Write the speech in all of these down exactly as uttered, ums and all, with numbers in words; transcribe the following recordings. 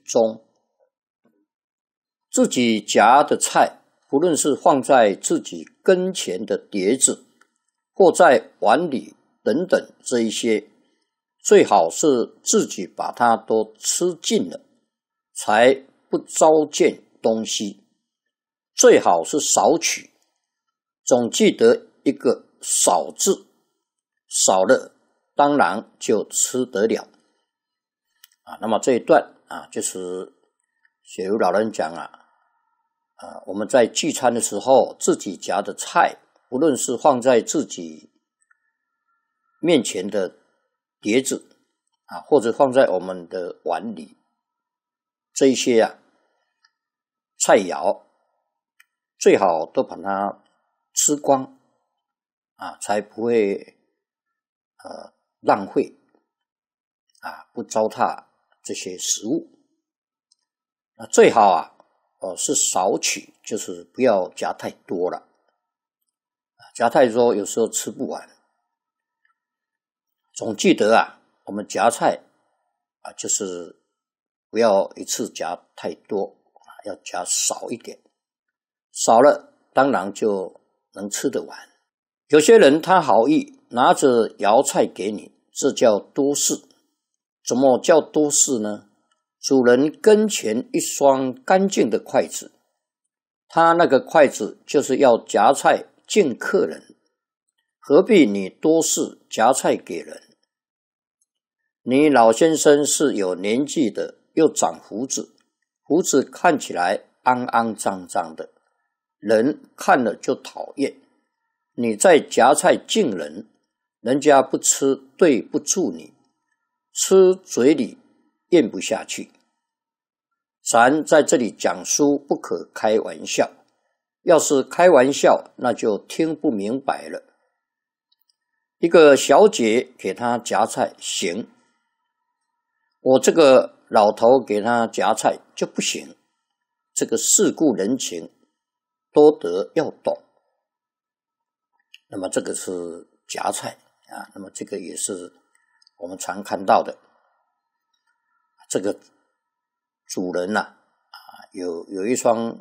中。自己夹的菜，不论是放在自己跟前的碟子，或在碗里等等，这一些最好是自己把它都吃尽了，才不糟践东西。最好是少取，总记得一个少字，少了当然就吃得了啊。那么这一段啊，就是雪如老人讲啊，啊我们在聚餐的时候，自己夹的菜，无论是放在自己面前的碟子啊，或者放在我们的碗里，这一些啊菜肴，最好都把它吃光啊，才不会呃浪费啊，不糟蹋这些食物。那最好啊，哦是少取，就是不要夹太多了，夹太多有时候吃不完。总记得啊，我们夹菜啊，就是不要一次夹太多啊，要夹少一点，少了当然就能吃得完。有些人他好意拿着肴菜给你，这叫多事。怎么叫多事呢？主人跟前一双干净的筷子，他那个筷子就是要夹菜敬客人，何必你多事夹菜给人？你老先生是有年纪的，又长胡子，胡子看起来肮肮脏脏的，人看了就讨厌。你在夹菜敬人，人家不吃对不住你，吃嘴里咽不下去。咱在这里讲书不可开玩笑，要是开玩笑那就听不明白了。一个小姐给他夹菜行，我这个老头给他夹菜就不行，这个世故人情多得要懂。那么这个是夹菜啊，那么这个也是我们常看到的。这个主人呐、啊，啊有有一双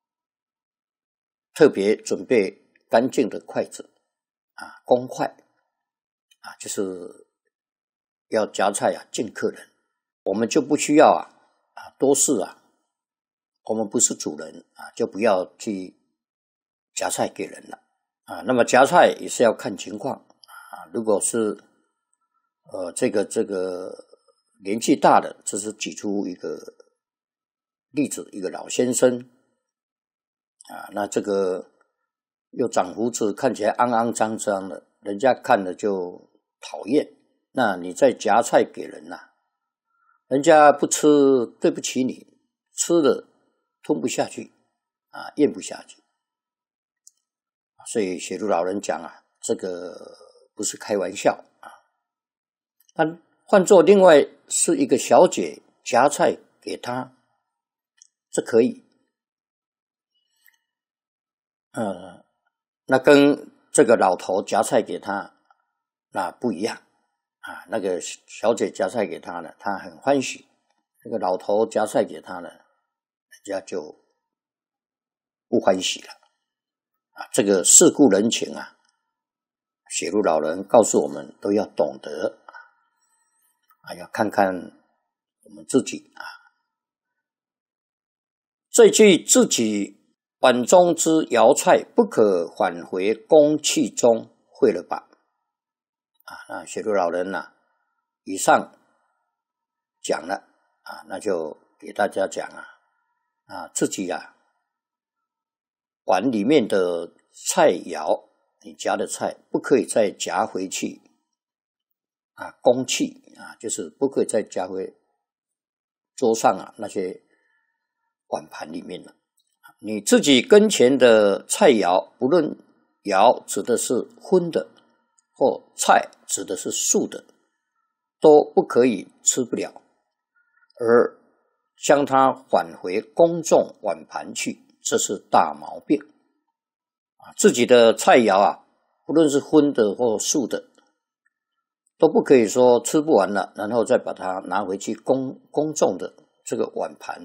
特别准备干净的筷子啊，公筷啊，就是要夹菜啊敬客人。我们就不需要啊啊多事啊，我们不是主人啊，就不要去夹菜给人了啊。那么夹菜也是要看情况啊，如果是呃这个这个年纪大的，这是举出一个例子，一个老先生啊，那这个又长胡子，看起来肮肮脏脏的，人家看了就讨厌。那你再夹菜给人啊，人家不吃对不起你，吃了吞不下去啊，咽不下去。所以雪如老人讲啊，这个不是开玩笑啊。那换作另外是一个小姐夹菜给他，这可以。呃，那跟这个老头夹菜给他那不一样啊。那个小姐夹菜给他呢，他很欢喜；那个老头夹菜给他呢，人家就不欢喜了啊。这个世故人情啊，雪如老人告诉我们都要懂得啊，要看看我们自己啊。这句自己碗中之肴菜不可返回公器中，会了吧？啊，那雪如老人啊，以上讲了啊，那就给大家讲啊，啊自己啊碗里面的菜肴，你夹的菜不可以再夹回去啊，公器啊，就是不可以再夹回桌上啊那些碗盘里面了。你自己跟前的菜肴，不论肴指的是荤的，或菜指的是素的，都不可以吃不了，而将它返回公众碗盘去，这是大毛病啊！自己的菜肴啊，不论是荤的或素的，都不可以说吃不完了，然后再把它拿回去公公众的这个碗盘